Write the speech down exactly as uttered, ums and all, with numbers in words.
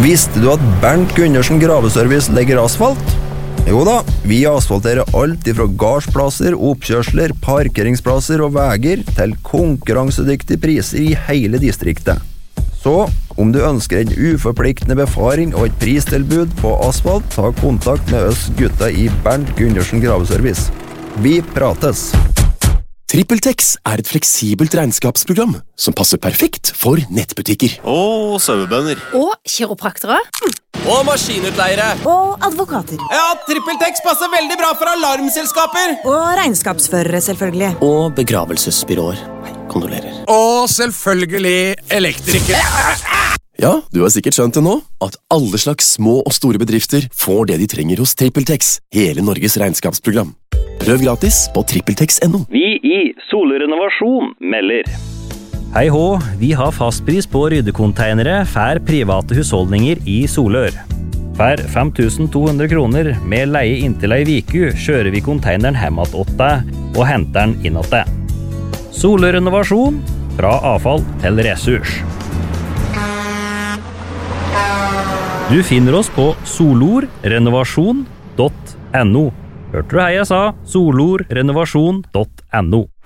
Visste du at Bernt Gundersen Graveservice legger asfalt? Jo da, vi asfalterer alt ifra gardsplasser, oppkjørsler, parkeringsplasser og veger til konkurransedyktige priser i hele distriktet. Så, om du ønsker en uforpliktende befaring og et pristilbud på asfalt, ta kontakt med oss gutta i Bernt Gundersen Graveservice. Vi prates! TrippelTex er et fleksibelt regnskapsprogram som passer perfekt for nettbutikker. Og sauebønder. Og kiropraktere. Og maskinutleiere. Og advokater. Ja, TrippelTex passer veldig bra for alarmselskaper. Og regnskapsførere, selvfølgelig. Og begravelsesbyråer. Nei, kondolerer. Og selvfølgelig elektrikere. Ja, du har sikkert skjønt det nå, at alle slags små og store bedrifter får det de trenger hos TrippelTex, hele Norges regnskapsprogram. Prøv gratis på trippeltex punktum no. Vi i Solrenovasjon melder. Hei hå, vi har fastpris på ryddekonteinere for private husholdninger i Solør. For fem tusen to hundre kroner med leie inntil ei viku kjører vi konteineren hjem at åtte og henter den inn at det. Solrenovasjon, fra avfall til ressurs. Du finner oss på solorrenovasjon punktum no. Hørte du hei jeg sa? solorrenovasjon punktum no.